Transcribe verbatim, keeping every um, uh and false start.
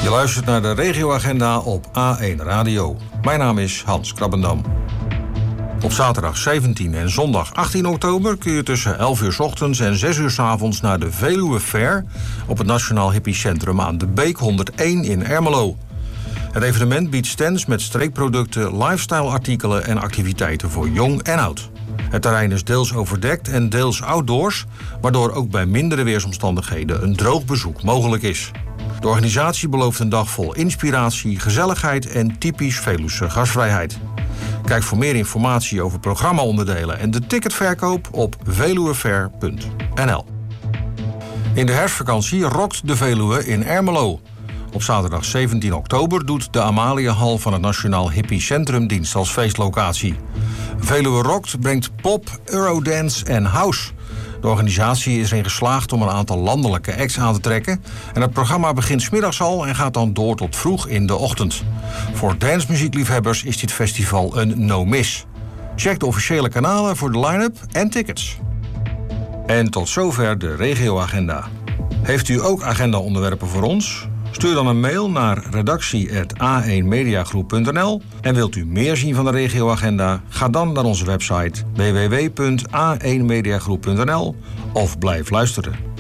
Je luistert naar de regioagenda op A één Radio. Mijn naam is Hans Krabbendam. Op zaterdag zeventien en zondag achttien oktober kun je tussen elf uur 's ochtends en zes uur 's avonds naar de Veluwe Fair op het Nationaal Hippie Centrum aan de Beek honderdéén in Ermelo. Het evenement biedt stands met streekproducten, lifestyle-artikelen en activiteiten voor jong en oud. Het terrein is deels overdekt en deels outdoors, waardoor ook bij mindere weersomstandigheden een droog bezoek mogelijk is. De organisatie belooft een dag vol inspiratie, gezelligheid en typisch Veluwse gastvrijheid. Kijk voor meer informatie over programmaonderdelen en de ticketverkoop op veluwefair punt n l. In de herfstvakantie rokt de Veluwe in Ermelo. Op zaterdag zeventien oktober doet de Amaliahal van het Nationaal Hippie Centrum dienst als feestlocatie. Veluwe Rockt brengt pop, eurodance en house. De organisatie is erin geslaagd om een aantal landelijke acts aan te trekken. En het programma begint 's middags al en gaat dan door tot vroeg in de ochtend. Voor dancemuziekliefhebbers is dit festival een no-miss. Check de officiële kanalen voor de line-up en tickets. En tot zover de regioagenda. Heeft u ook agenda-onderwerpen voor ons? Stuur dan een mail naar redactie apenstaartje a één mediagroep punt n l. En wilt u meer zien van de regioagenda? Ga dan naar onze website w w w punt a één mediagroep punt n l of blijf luisteren.